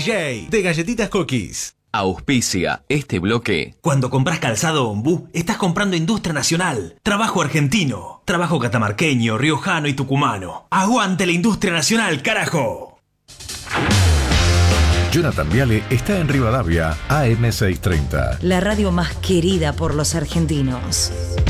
DJ de Galletitas Cookies. Auspicia este bloque. Cuando compras calzado Ombú, estás comprando industria nacional, trabajo argentino, trabajo catamarqueño, riojano y tucumano. ¡Aguante la industria nacional, carajo! Jonathan Viale está en Rivadavia, AM630. La radio más querida por los argentinos.